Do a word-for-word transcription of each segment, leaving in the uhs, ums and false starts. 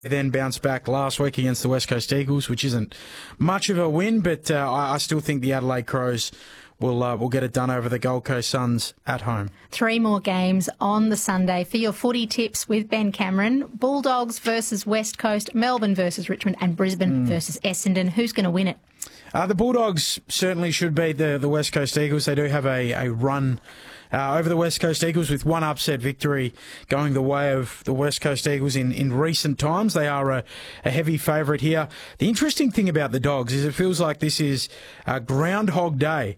Then bounced back last week against the West Coast Eagles, which isn't much of a win, but uh, I, I still think the Adelaide Crows will uh, will get it done over the Gold Coast Suns at home. Three more games on the Sunday for your footy tips with Ben Cameron. Bulldogs versus West Coast, Melbourne versus Richmond, and Brisbane mm. versus Essendon. Who's going to win it? Uh, the Bulldogs certainly should beat the, the West Coast Eagles. They do have a, a run uh, over the West Coast Eagles with one upset victory going the way of the West Coast Eagles in, in recent times. They are a, a heavy favourite here. The interesting thing about the Dogs is it feels like this is a Groundhog Day.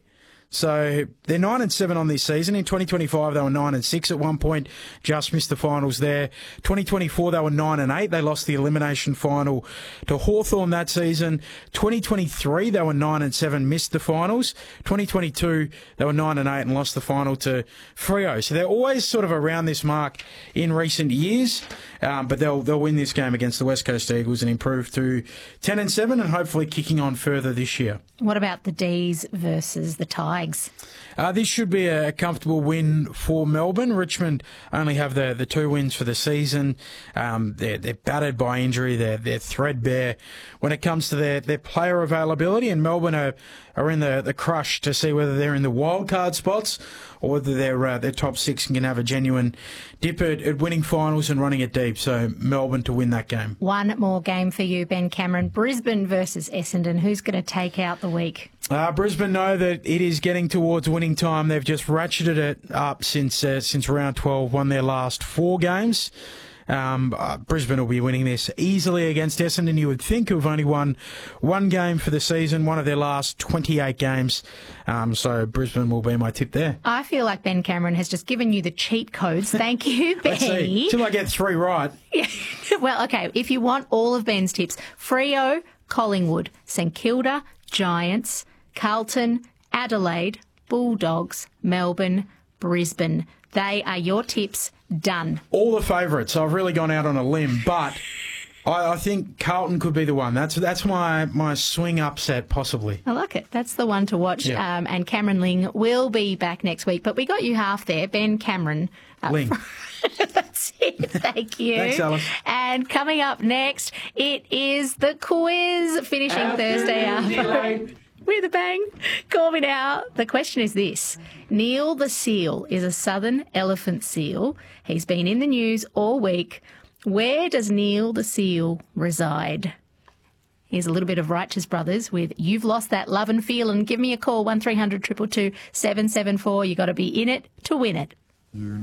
So they're nine and seven on this season. In twenty twenty-five, they were nine and six at one point, just missed the finals there. twenty twenty-four, they were nine and eight. They lost the elimination final to Hawthorn that season. twenty twenty-three, they were nine and seven, missed the finals. twenty twenty-two, they were nine and eight and lost the final to Freo. So they're always sort of around this mark in recent years, um, but they'll they'll win this game against the West Coast Eagles and improve to ten and seven, and hopefully kicking on further this year. What about the D's versus the Tigers? Uh, this should be a comfortable win for Melbourne. Richmond only have the, the two wins for the season. Um, they're, they're battered by injury. They're, they're threadbare when it comes to their, their player availability. And Melbourne are, are in the, the crush to see whether they're in the wild card spots or whether they're, uh, their top six and can have a genuine dip at, at winning finals and running it deep. So Melbourne to win that game. One more game for you, Ben Cameron. Brisbane versus Essendon. Who's going to take out the week? Uh, Brisbane know that it is getting towards winning time. They've just ratcheted it up since uh, since round twelve, won their last four games. Um, uh, Brisbane will be winning this easily against Essendon. You would think, who've only won one game for the season, one of their last twenty-eight games. Um, so Brisbane will be my tip there. I feel like Ben Cameron has just given you the cheat codes. Thank you, Ben. Let's see. Till I get three right. Yeah. Well, okay, if you want all of Ben's tips, Freo, Collingwood, St Kilda, Giants, Carlton, Adelaide, Bulldogs, Melbourne, Brisbane. They are your tips. Done. All the favourites. I've really gone out on a limb, but I, I think Carlton could be the one. That's that's my, my swing upset, possibly. I like it. That's the one to watch. Yeah. Um, and Cameron Ling will be back next week. But we got you half there. Ben Cameron. Uh, Ling. That's it. Thank you. Thanks, Alice. And coming up next, it is the quiz finishing After Thursday afternoon. With a bang. Call me now. The question is this. Neil the seal is a southern elephant seal. He's been in the news all week. Where does Neil the seal reside? Here's a little bit of Righteous Brothers with You've Lost That Love and Feelin'. Give me a call, one three hundred two two two seven seven four. You got to be in it to win it.